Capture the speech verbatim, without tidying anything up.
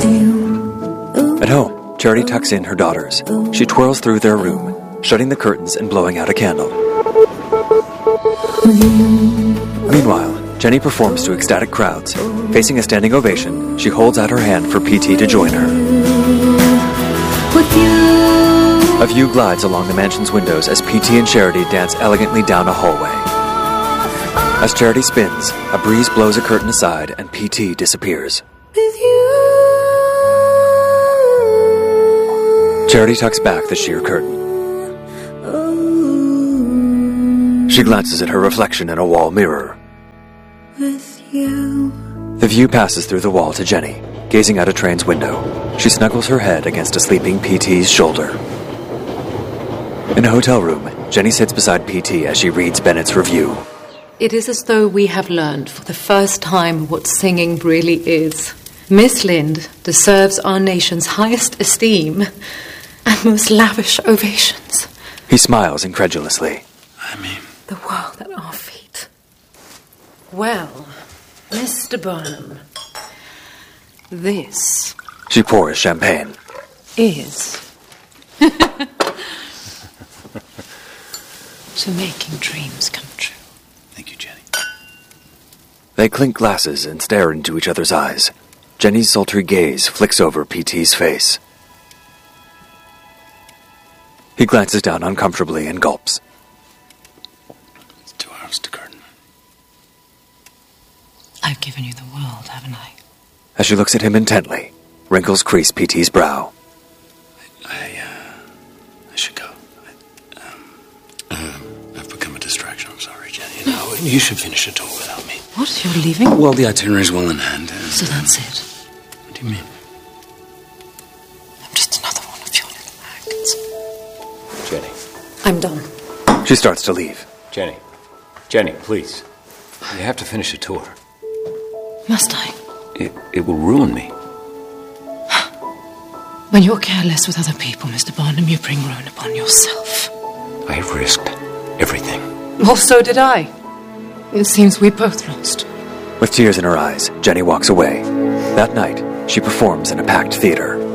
At home, Charity tucks in her daughters. She twirls through their room, shutting the curtains and blowing out a candle. Meanwhile, Jenny performs to ecstatic crowds. Facing a standing ovation, she holds out her hand for P T to join her. A view glides along the mansion's windows as P T and Charity dance elegantly down a hallway. As Charity spins, a breeze blows a curtain aside and P T disappears. Charity tucks back the sheer curtain. She glances at her reflection in a wall mirror. The view passes through the wall to Jenny, gazing out a train's window. She snuggles her head against a sleeping P T's shoulder. In a hotel room, Jenny sits beside P T as she reads Bennett's review. It is as though we have learned for the first time what singing really is. Miss Lind deserves our nation's highest esteem and most lavish ovations. He smiles incredulously. I mean... The world at our feet. Well, Mister Burnham, this... She pours champagne. ...is... to making dreams come true. Thank you, Jenny. They clink glasses and stare into each other's eyes. Jenny's sultry gaze flicks over P T's face. He glances down uncomfortably and gulps. It's two hours to curtain. I've given you the world, haven't I? As she looks at him intently, wrinkles crease P T's brow. I, uh... I should go. I, um... Uh, I've become a distraction. I'm sorry, Jenny. No, you should finish the tour without me. What? You're leaving? Well, the itinerary's well in hand. Uh, so that's it? What do you mean? I'm just another one of your little acts. Jenny. I'm done. She starts to leave. Jenny. Jenny, please. You have to finish the tour. Must I? It, it will ruin me. When you're careless with other people, Mister Barnum, you bring ruin upon yourself. I risked everything. Well, so did I. It seems we both lost. With tears in her eyes, Jenny walks away. That night, she performs in a packed theater.